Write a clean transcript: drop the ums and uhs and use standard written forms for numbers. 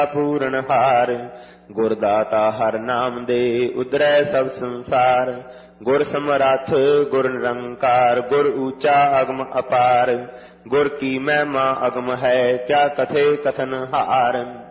ਪੂਰਨ ਹਾਰ। ਗੁਰ ਦਾਤਾ ਹਰਿ ਨਾਮ ਦੇ ਉਦਰੈ ਸਭ ਸੰਸਾਰ। ਗੁਰ ਸਮਰੱਥ ਗੁਰ ਨਿਰੰਕਾਰ ਗੁਰ ਊਚਾ ਅਗਮ ਅਪਾਰ। ਗੁਰ ਕੀ ਮਹਿਮਾ ਅਗਮ ਹੈ ਕਿਆ ਕਥੇ ਕਥਨ ਹਾਰ।